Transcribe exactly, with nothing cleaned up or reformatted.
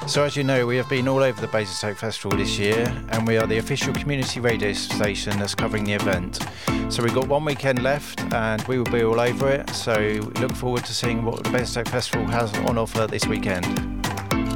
So as you know, we have been all over the Basingstoke Festival this year, and we are the official community radio station that's covering the event. So we've got one weekend left and we will be all over it, so we look forward to seeing what the Basingstoke Festival has on offer this weekend.